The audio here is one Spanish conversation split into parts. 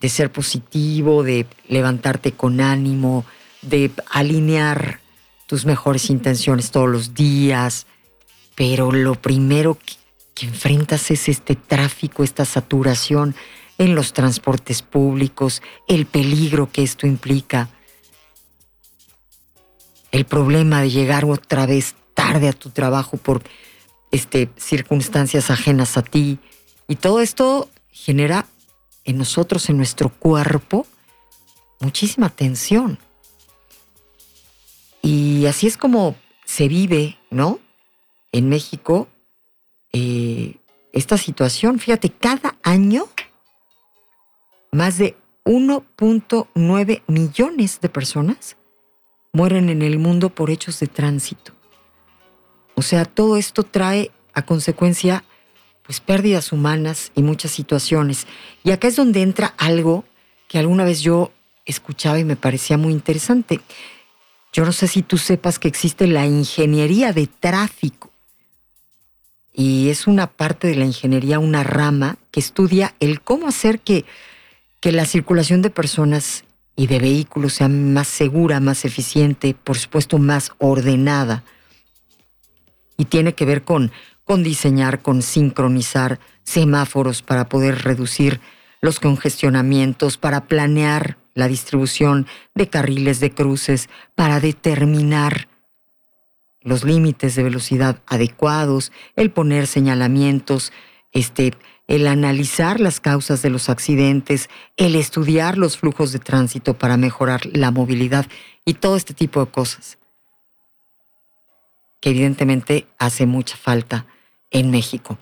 de ser positivo, de levantarte con ánimo, de alinear tus mejores intenciones todos los días. Pero lo primero que enfrentas es este tráfico, esta saturación en los transportes públicos, el peligro que esto implica, el problema de llegar otra vez tarde a tu trabajo por circunstancias ajenas a ti. Y todo esto genera en nosotros, en nuestro cuerpo, muchísima tensión. Y así es como se vive, ¿no?, en México, esta situación. Fíjate, cada año más de 1.9 millones de personas mueren en el mundo por hechos de tránsito. O sea, todo esto trae a consecuencia pues pérdidas humanas y muchas situaciones. Y acá es donde entra algo que alguna vez yo escuchaba y me parecía muy interesante. Yo no sé si tú sepas que existe la ingeniería de tráfico. Y es una parte de la ingeniería, una rama que estudia el cómo hacer que la circulación de personas y de vehículos sea más segura, más eficiente, por supuesto más ordenada. Y tiene que ver con diseñar, con sincronizar semáforos para poder reducir los congestionamientos, para planear la distribución de carriles, de cruces, para determinar los límites de velocidad adecuados, el poner señalamientos, el analizar las causas de los accidentes, el estudiar los flujos de tránsito para mejorar la movilidad y todo este tipo de cosas que evidentemente hace mucha falta en México.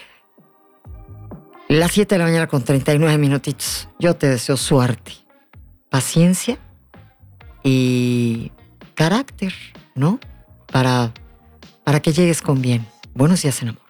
Las 7 de la mañana con 39 minutitos. Yo te deseo suerte, paciencia y carácter, ¿no? Para que llegues con bien. Buenos días en amor.